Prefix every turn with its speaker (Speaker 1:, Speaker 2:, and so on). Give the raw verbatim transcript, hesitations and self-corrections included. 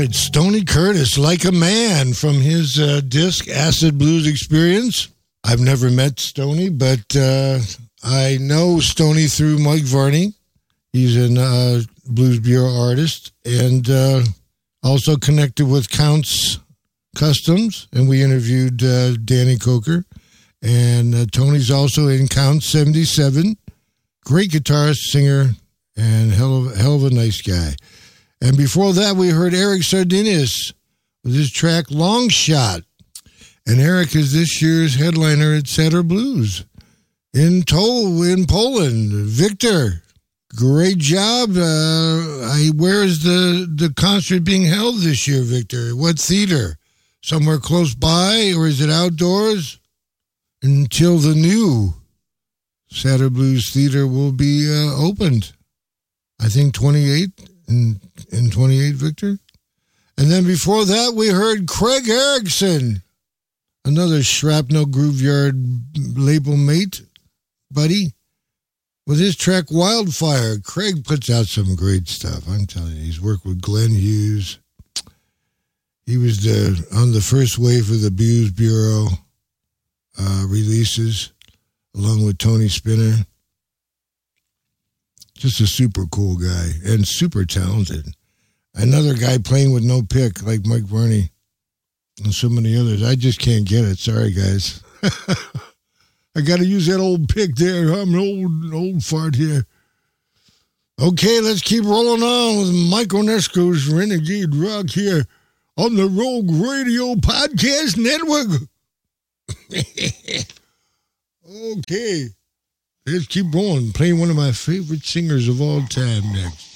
Speaker 1: right, Stoney Curtis, Like a Man, from his uh, disc Acid Blues Experience. I've never met Stoney, but uh, I know Stoney through Mike Varney. He's a uh, Blues Bureau artist, and uh, also connected with Counts Customs, and we interviewed uh, Danny Coker. And uh, Tony's also in Counts seventy-seven. Great guitarist, singer, and hell of, hell of a nice guy. And before that, we heard Eric Sardinius with his track Long Shot. And Eric is this year's headliner at Satyr Blues in Toll in Poland. Victor, great job. Uh, I, where is the, the concert being held this year, Victor? What theater? Somewhere close by, or is it outdoors? Until the new Satyr Blues Theater will be uh, opened. I think twenty-eight in, in twenty-eight, Victor. And then before that, we heard Craig Erickson, another Shrapnel Grooveyard label mate, buddy, with his track Wildfire. Craig puts out some great stuff. I'm telling you, he's worked with Glenn Hughes. He was the, on the first wave of the Blues Bureau uh, releases, along with Tony Spinner. Just a super cool guy and super talented. Another guy playing with no pick like Mike Varney and so many others. I just can't get it. Sorry, guys. I got to use that old pick there. I'm an old, old fart here. Okay, let's keep rolling on with Mike Onesco's Renegade Rock here on the Rogue Radio Podcast Network. Okay, let's keep going. Playing one of my favorite singers of all time next.